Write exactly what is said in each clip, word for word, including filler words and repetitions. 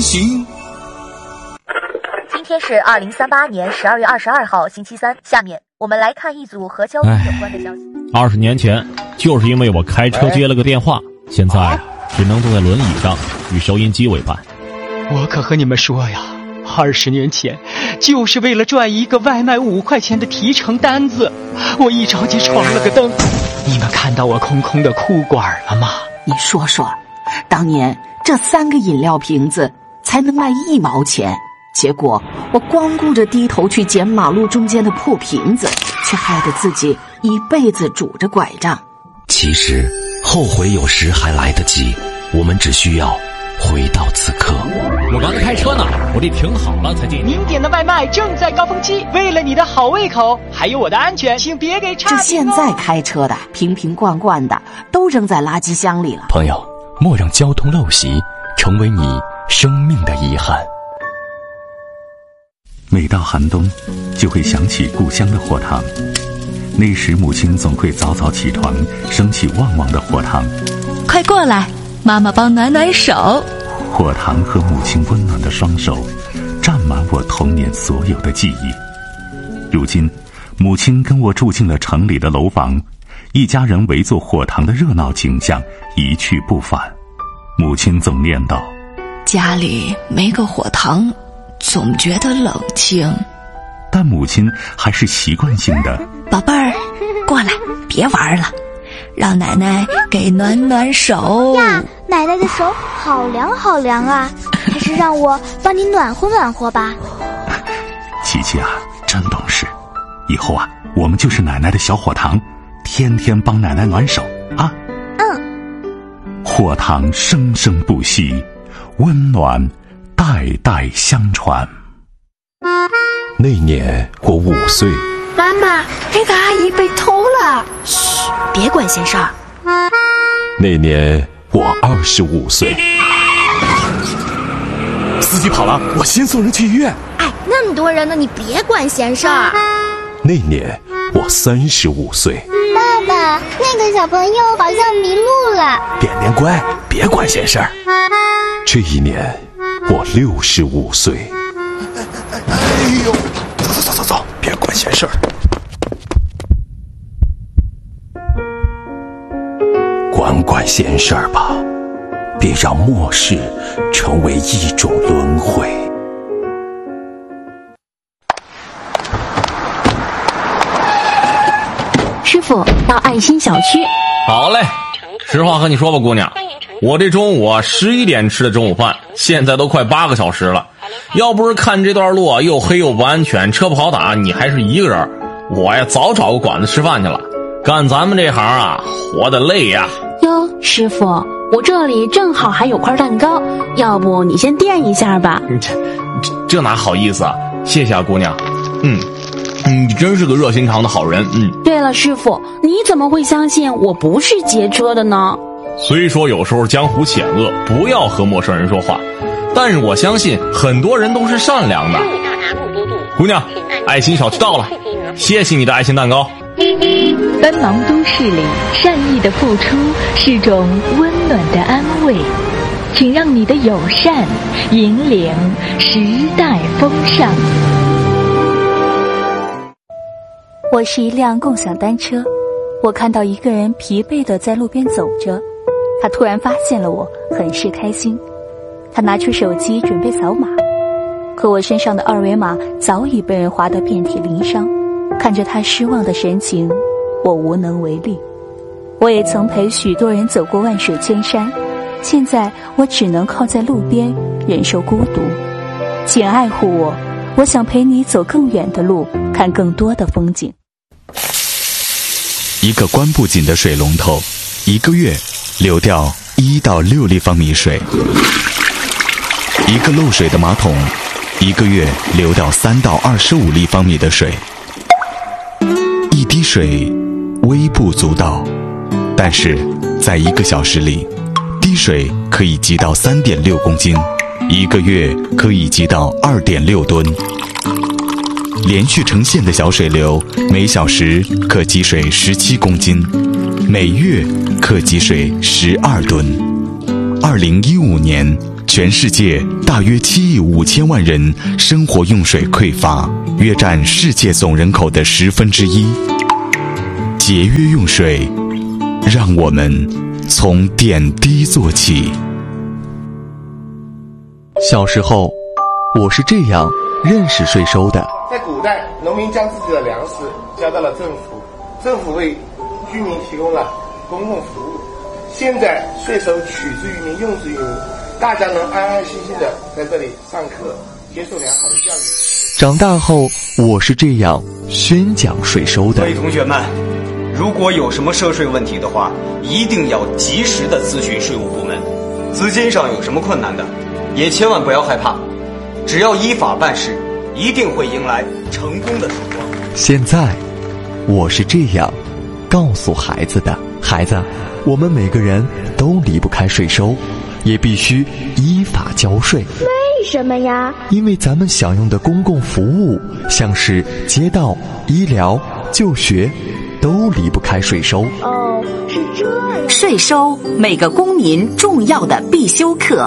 行。 今天是二零三八年十二月二十二号星期三，下面我们来看一组和交通有关的消息。 二十年前，就是因为我开车接了个电话，现在只能坐在轮椅上与收音机为伴。 我可和你们说呀，二十年前就是为了赚一个外卖五块钱的提成单子，我一着急闯了个灯。你们看到我空空的裤管了吗？ 你说说，当年这三个饮料瓶子才能卖一毛钱，结果我光顾着低头去捡马路中间的破瓶子，却害得自己一辈子拄着拐杖。 其实后悔有时还来得及，我们只需要回到此刻。 我刚才开车呢，我得停好了才进。 您点的外卖正在高峰期，为了你的好胃口还有我的安全，请别给差评哦。 这现在开车的瓶瓶罐罐的都扔在垃圾箱里了。 朋友，莫让交通陋习成为你生命的遗憾。 每到寒冬，就会想起故乡的火塘。那时母亲总会早早起床，升起旺旺的火塘。 快过来，妈妈帮暖暖手。 火塘和母亲温暖的双手，占满我童年所有的记忆。如今，母亲跟我住进了城里的楼房，一家人围坐火塘的热闹景象一去不返。母亲总念叨： 家里没个火塘，总觉得冷清。 但母亲还是习惯性的： 宝贝儿，过来，别玩了，让奶奶给暖暖手呀。奶奶的手好凉好凉啊，还是让我帮你暖和暖和吧。 琪琪啊，真懂事，以后啊，我们就是奶奶的小火塘，天天帮奶奶暖手啊。 嗯。 火塘生生不息，温暖代代相传。 那年我五岁。 妈妈，那个阿姨被偷了。 嘘，别管闲事儿。 那年我二十五岁。 司机跑了，我先送人去医院。 哎，那么多人呢，你别管闲事儿。 那年我三十五岁。 爸爸，那个小朋友好像迷路了。 点点乖，别管闲事儿。 这一年我六十五岁。 哎呦，走走走走走，别管闲事儿。 管管闲事儿吧，别让末世成为一种轮回。 师傅，到爱心小区。 好嘞，实话和你说吧，姑娘，我这中午啊十一点吃的中午饭，现在都快八个小时了。要不是看这段路啊又黑又不安全，车不好打，你还是一个人，我呀早找个馆子吃饭去了。干咱们这行啊，活得累呀。 哟，师傅，我这里正好还有块蛋糕，要不你先垫一下吧。 这这这哪好意思啊，谢谢啊姑娘。嗯你真是个热心肠的好人。嗯。 对了，师傅，你怎么会相信我不是劫车的呢？ 虽说有时候江湖险恶，不要和陌生人说话，但是我相信很多人都是善良的。姑娘，爱心小区到了，谢谢你的爱心蛋糕。 奔忙都市里，善意的付出是种温暖的安慰，请让你的友善引领时代风尚。 我是一辆共享单车，我看到一个人疲惫地在路边走着，他突然发现了我，很是开心。他拿出手机准备扫码，可我身上的二维码早已被人划得遍体鳞伤。看着他失望的神情，我无能为力。我也曾陪许多人走过万水千山，现在我只能靠在路边忍受孤独。请爱护我，我想陪你走更远的路，看更多的风景。 一个关不紧的水龙头，一个月流掉一到六立方米水；一个漏水的马桶，一个月流掉三到二十五立方米的水。一滴水微不足道，但是在一个小时里，滴水可以积到三点六公斤，一个月可以积到二点六吨。连续成线的小水流，每小时可积水十七公斤，每月可积水十二吨。二零一五年全世界大约七亿五千万人生活用水匮乏，约占世界总人口的十分之一。节约用水，让我们从点滴做起。 小时候，我是这样认识税收的。 在古代，农民将自己的粮食交到了政府，政府为居民提供了公共服务。现在税收取之于民，用之于民，大家能安安心心的在这里上课，接受良好的教育。 长大后，我是这样宣讲税收的。 各位同学们，如果有什么涉税问题的话，一定要及时的咨询税务部门。资金上有什么困难的，也千万不要害怕，只要依法办事，一定会迎来成功的曙光。 现在，我是这样告诉孩子的：孩子，我们每个人都离不开税收，也必须依法交税。 为什么呀？ 因为咱们享用的公共服务，像是街道、医疗、就学，都离不开税收。 哦，是这样。 税收，每个公民重要的必修课。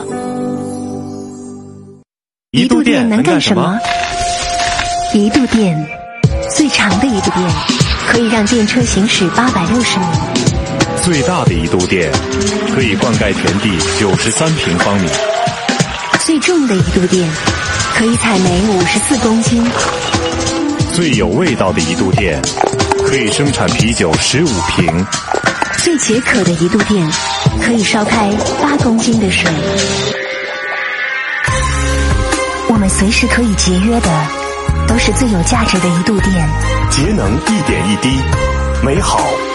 一度电能干什么？ 一度电，最长的一度电，可以让电车行驶八百六十米。 最大的一度电，可以灌溉田地九十三平方米。 最重的一度电，可以采煤五十四公斤。 最有味道的一度电，可以生产啤酒十五瓶。 最解渴的一度电，可以烧开八公斤的水。我们随时可以节约的，都是最有价值的一度电。 节能一点一滴，美好